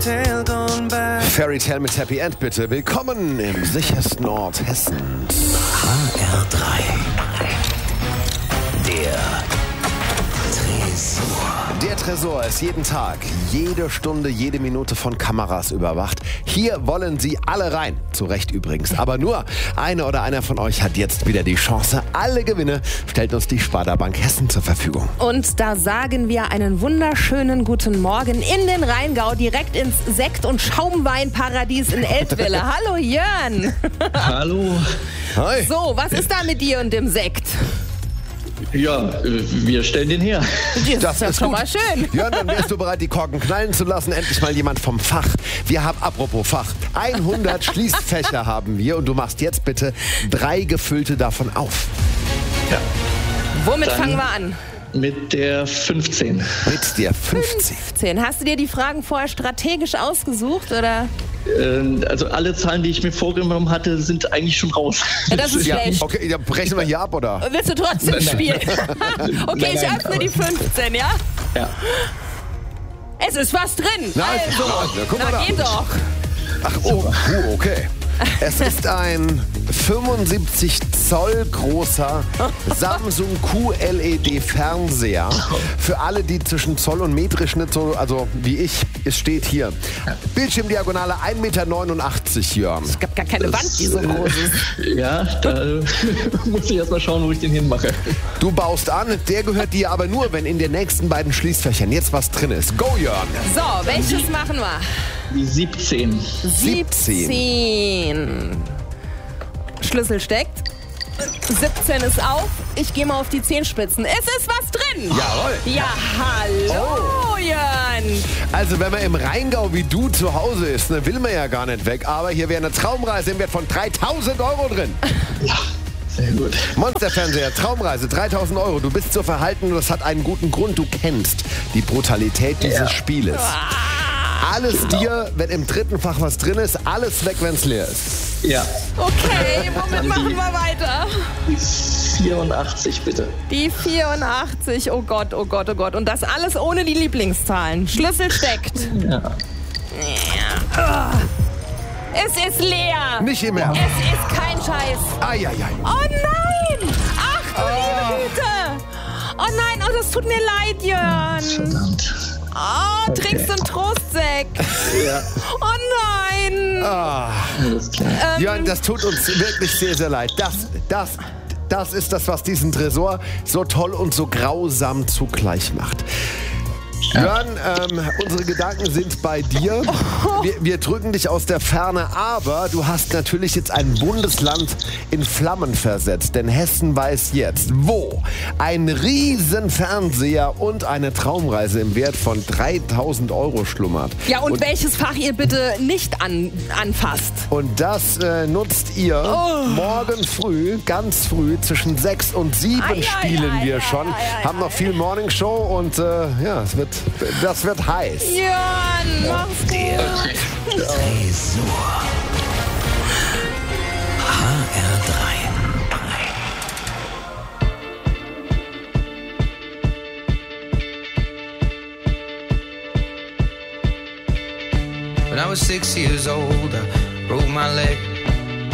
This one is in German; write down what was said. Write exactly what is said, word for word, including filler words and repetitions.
Fairy Tale mit Happy End, bitte. Willkommen im sichersten Ort Hessens. H R drei. Der Tresor. Der Tresor ist jeden Tag, jede Stunde, jede Minute von Kameras überwacht. Hier wollen Sie alle rein. Zu Recht übrigens. Aber nur eine oder einer von euch hat jetzt wieder die Chance. Alle Gewinne stellt uns die Sparda Bank Hessen zur Verfügung. Und da sagen wir einen wunderschönen guten Morgen in den Rheingau, direkt ins Sekt- und Schaumweinparadies in Eltville. Hallo Jörn. Hallo. Hi. So, was ist da mit dir und dem Sekt? Ja, wir stellen den her. Das, das ist schon gut. mal schön. Jörn, dann wärst du bereit, die Korken knallen zu lassen. Endlich mal jemand vom Fach. Wir haben, apropos Fach, hundert Schließfächer haben wir. Und du machst jetzt bitte drei gefüllte davon auf. Ja. Womit Dann fangen wir an? Mit der fünfzehn. Mit der fünfzehn. fünfzehn. Hast du dir die Fragen vorher strategisch ausgesucht, oder? Äh, also alle Zahlen, die ich mir vorgenommen hatte, sind eigentlich schon raus. Ja, das ist Ja, schlecht. okay, dann brechen wir hier ab, oder? Willst du trotzdem spielen? Okay, ich nein, öffne die fünfzehn, ja? Ja. Es ist was drin. Nein, Also, ja, guck mal na da. geht doch. Ach, oh, uh, okay. Es ist ein fünfundsiebzig Zoll großer Samsung Q L E D Fernseher. Für alle, die zwischen Zoll und Metrischnitt, so, also wie ich, es steht hier. Bildschirmdiagonale ein Meter neunundachtzig, Jörn. Es gab gar keine Wand, die so groß ist. Ja, da muss ich erst mal schauen, wo ich den hinmache. Du baust an, der gehört dir aber nur, wenn in den nächsten beiden Schließfächern jetzt was drin ist. Go, Jörn! So, welches machen wir? Die siebzehn. siebzehn. Schlüssel steckt. siebzehn ist auf. Ich gehe mal auf die Zehenspitzen. Es ist was drin. Jawohl. Ja, hallo, Oh. Jörn. Also wenn man im Rheingau wie du zu Hause ist, ne, will man ja gar nicht weg. Aber hier wäre eine Traumreise im Wert von dreitausend Euro drin. Ja, sehr gut. Monsterfernseher, Traumreise, dreitausend Euro. Du bist so verhalten und das hat einen guten Grund. Du kennst die Brutalität dieses Ja. Spieles. Alles dir, wenn im dritten Fach was drin ist, alles weg, wenn es leer ist. Ja, Okay, womit machen wir weiter? die vierundachtzig bitte. Die vierundachtzig. Oh Gott, oh Gott, oh Gott. Und das alles ohne die Lieblingszahlen. Schlüssel steckt. Ja. Es ist leer. Nicht im Ernst. Es ist kein Scheiß. Eieiei. Oh nein! Ach du liebe Güte! Oh nein, oh, das tut mir leid, Jörn. Verdammt. Oh, trinkst du einen Trostsekt? Ja, Oh nein! alles klar. Jörn, das tut uns wirklich sehr, sehr leid. Das, das, das ist das, was diesen Tresor so toll und so grausam zugleich macht. Jörn, ähm, unsere Gedanken sind bei dir. Wir, wir drücken dich aus der Ferne, aber du hast natürlich jetzt ein Bundesland in Flammen versetzt. Denn Hessen weiß jetzt, wo ein riesen Fernseher und eine Traumreise im Wert von dreitausend Euro schlummert. Ja, und, welches Fach ihr bitte nicht an, anfasst? Und das äh, nutzt ihr morgen früh, ganz früh, zwischen sechs und sieben Ei, ei, spielen ei, wir ei, schon. ei, ei, Haben noch viel Morning Show und äh, ja, es wird, das wird heiß. Jörn, mach's gut. Tresor. H R drei. When I was six years old, I broke my leg.